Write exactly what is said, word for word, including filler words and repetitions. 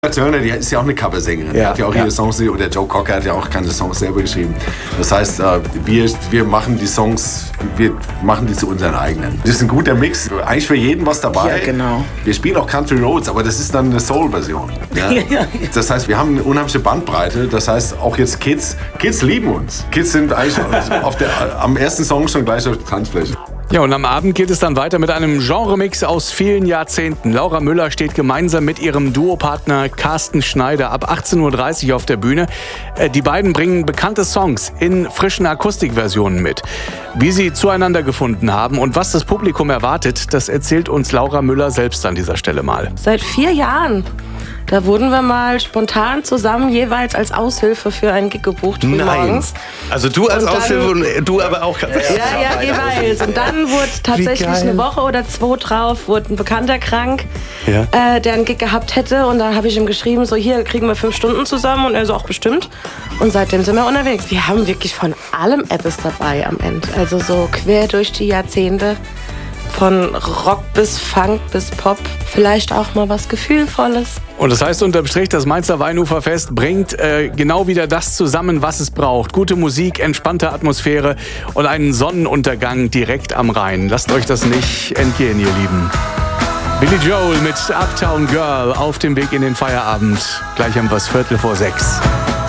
Turner, die ist ja auch eine Coversängerin. Die Ja, hat ja auch ja. ihre Songs, oder Joe Cocker hat ja auch keine Songs selber geschrieben. Das heißt, wir, wir machen die Songs, wir machen die zu unseren eigenen. Das ist ein guter Mix, eigentlich für jeden was dabei. Ja, genau. Wir spielen auch Country Roads, aber das ist dann eine Soul-Version. Ja? Ja, ja. Das heißt, wir haben eine unheimliche Bandbreite. Das heißt, auch jetzt Kids, Kids lieben uns. Kids sind eigentlich auf der, am ersten Song schon gleich auf der Tanzfläche. Ja, und am Abend geht es dann weiter mit einem Genremix aus vielen Jahrzehnten. Laura Müller steht gemeinsam mit ihrem Duopartner Carsten Schneider ab achtzehn Uhr dreißig auf der Bühne. Die beiden bringen bekannte Songs in frischen Akustikversionen mit. Wie sie zueinander gefunden haben und was das Publikum erwartet, das erzählt uns Laura Müller selbst an dieser Stelle mal. Seit vier Jahren. Da wurden wir mal spontan zusammen jeweils als Aushilfe für einen Gig gebucht frühmorgens. Also du als Und dann- Aushilfe und du aber auch. Ja, ja, jeweils. Und dann wurde tatsächlich geil. eine Woche oder zwei drauf, wurde ein Bekannter krank, Ja. äh, der einen Gig gehabt hätte. Und dann habe ich ihm geschrieben, so hier kriegen wir fünf Stunden zusammen. Und er so, auch bestimmt. Und seitdem sind wir unterwegs. Wir haben wirklich von allem etwas dabei am Ende. Also so quer durch die Jahrzehnte. Von Rock bis Funk bis Pop. Vielleicht auch mal was Gefühlvolles. Und das heißt unterm Strich, das Mainzer Weinuferfest bringt äh, genau wieder das zusammen, was es braucht. Gute Musik, entspannte Atmosphäre und einen Sonnenuntergang direkt am Rhein. Lasst euch das nicht entgehen, ihr Lieben. Billy Joel mit Uptown Girl auf dem Weg in den Feierabend. Gleich haben wir es Viertel vor sechs.